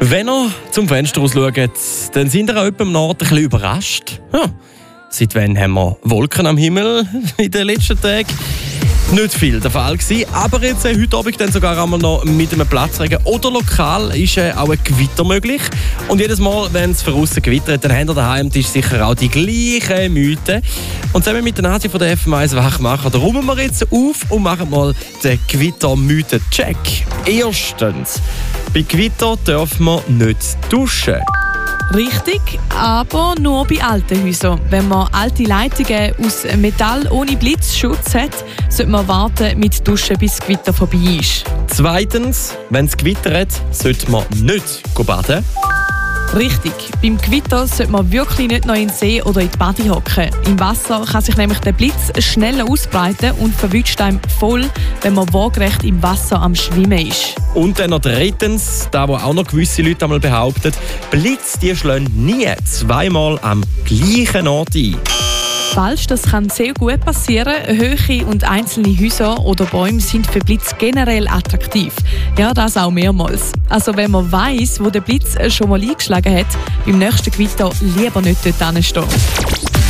Wenn ihr zum Fenster raus schaut, dann sind ihr auch etwa am Nord ein bisschen überrascht. Ja. Seit wann haben wir Wolken am Himmel in den letzten Tagen? Nicht viel der Fall gewesen, aber jetzt heute Abend dann sogar einmal noch mit einem Platzregen oder lokal ist auch ein Gewitter möglich. Und jedes Mal, wenn es von aussen gewittert, dann haben wir daheim sicher auch die gleichen Mythen. Und zusammen mit der Nadia von der FM1 Wachmacher, da räumen wir jetzt auf und machen mal den Gewitter-Mythen-Check. Erstens, bei Gewitter dürfen wir nicht duschen. Richtig, aber nur bei alten Häusern. Wenn man alte Leitungen aus Metall ohne Blitzschutz hat, sollte man warten mit Duschen, bis das Gewitter vorbei ist. Zweitens, wenn es gewittert, sollte man nicht baden. Richtig, beim Gewitter sollte man wirklich nicht noch in den See oder in die Bade hocken. Im Wasser kann sich nämlich der Blitz schneller ausbreiten und verwünscht einem voll, wenn man waagerecht im Wasser am Schwimmen ist. Und dann noch drittens, da wo auch noch gewisse Leute einmal behaupten, Blitz die schlagen nie zweimal am gleichen Ort ein. Falsch, das kann sehr gut passieren. Hohe und einzelne Häuser oder Bäume sind für Blitz generell attraktiv. Ja, das auch mehrmals. Also wenn man weiss, wo der Blitz schon mal eingeschlagen hat, beim nächsten Gewitter lieber nicht dort hinstehen.